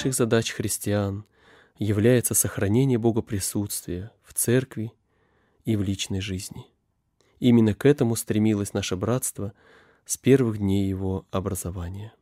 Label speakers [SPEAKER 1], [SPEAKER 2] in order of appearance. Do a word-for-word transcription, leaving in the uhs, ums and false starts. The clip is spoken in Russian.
[SPEAKER 1] важнейших задач христиан является сохранение богоприсутствия в церкви и в личной жизни. Именно к этому стремилось наше братство с первых дней его образования.